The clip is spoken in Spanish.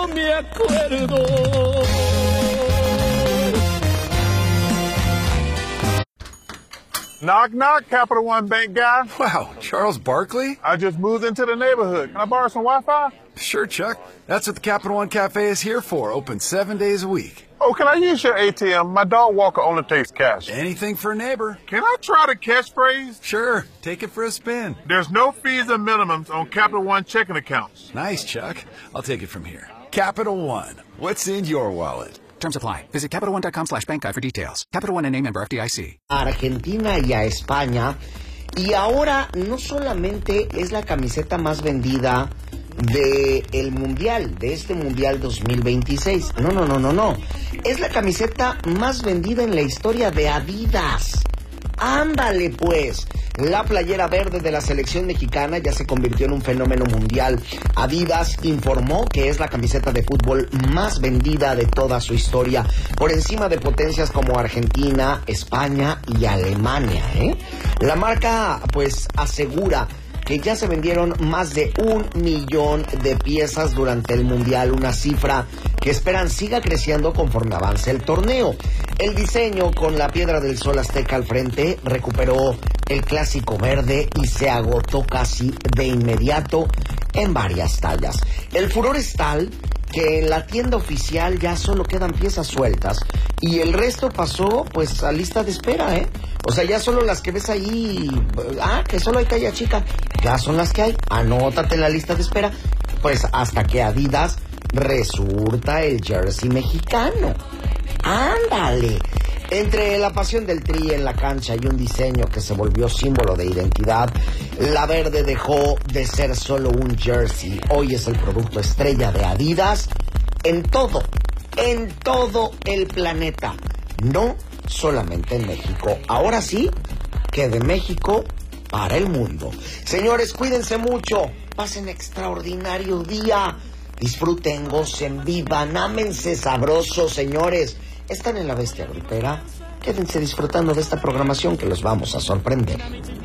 me acuerdo. Knock, knock, Capital One Bank guy. Wow, Charles Barkley? I just moved into the neighborhood. Can I borrow some Wi-Fi? Sure, Chuck. That's what the Capital One Cafe is here for, open 7 days a week. Oh, can I use your ATM? My dog walker only takes cash. Anything for a neighbor. Can I try the catchphrase? Sure, take it for a spin. There's no fees or minimums on Capital One checking accounts. Nice, Chuck. I'll take it from here. Capital One. What's in your wallet? Terms apply. Visit CapitalOne.com/bankguide for details. Capital One, a member FDIC. A Argentina y a España. Y ahora no solamente es la camiseta más vendida del Mundial, de este Mundial 2026. No. Es la camiseta más vendida en la historia de Adidas. Ándale pues. La playera verde de la selección mexicana ya se convirtió en un fenómeno mundial. Adidas informó que es la camiseta de fútbol más vendida de toda su historia, por encima de potencias como Argentina, España y Alemania, La marca pues asegura que ya se vendieron más de 1 millón de piezas durante el Mundial, una cifra que esperan siga creciendo conforme avance el torneo. El diseño con la piedra del sol azteca al frente recuperó el clásico verde y se agotó casi de inmediato en varias tallas. El furor es tal que en la tienda oficial ya solo quedan piezas sueltas y el resto pasó pues a lista de espera, O sea, ya solo las que ves ahí, que solo hay talla chica, ya son las que hay. Anótate en la lista de espera, pues hasta que Adidas resurta el jersey mexicano. ¡Ándale! Entre la pasión del Tri en la cancha y un diseño que se volvió símbolo de identidad, la verde dejó de ser solo un jersey. Hoy es el producto estrella de Adidas en todo el planeta. No solamente en México. Ahora sí, que de México para el mundo. Señores, cuídense mucho. Pasen extraordinario día. Disfruten, gocen, vivan, ámense sabroso, señores. Están en la bestia gripera. Quédense disfrutando de esta programación que los vamos a sorprender.